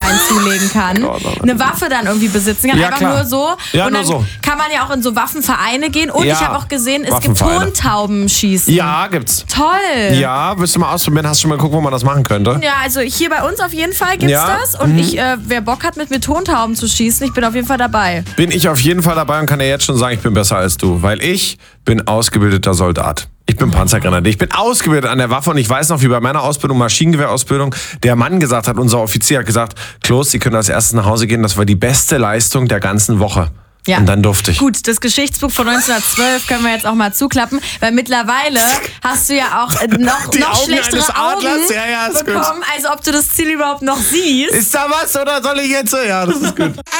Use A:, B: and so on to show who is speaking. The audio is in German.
A: einen zulegen kann, eine Waffe dann irgendwie besitzen kann, einfach nur so.
B: Ja,
A: und dann kann man ja auch in so Waffenvereine gehen. Und ich habe auch gesehen, es gibt Tontaubenschießen.
B: Ja, gibt's.
A: Toll.
B: Ja, willst du mal ausprobieren? Hast du schon mal geguckt, wo man das machen könnte?
A: Ja, also hier bei uns auf jeden Fall gibt's das. Und wer Bock hat, mit mir Tontauben zu schießen, ich bin auf jeden Fall dabei.
B: Bin ich auf jeden Fall dabei und kann dir jetzt schon sagen, ich bin besser als du. Weil ich bin ausgebildeter Soldat. Ich bin Panzergrenadier. Ich bin ausgebildet an der Waffe und ich weiß noch, wie bei meiner Ausbildung, Maschinengewehrausbildung, der Mann gesagt hat, unser Offizier hat gesagt, Kloß, Sie können als erstes nach Hause gehen, das war die beste Leistung der ganzen Woche. Ja. Und dann durfte ich.
A: Gut, das Geschichtsbuch von 1912 können wir jetzt auch mal zuklappen, weil mittlerweile hast du ja auch noch schlechtere Augen bekommen, also ob du das Ziel überhaupt noch siehst.
B: Ist da was oder soll ich jetzt? Ja, das ist gut.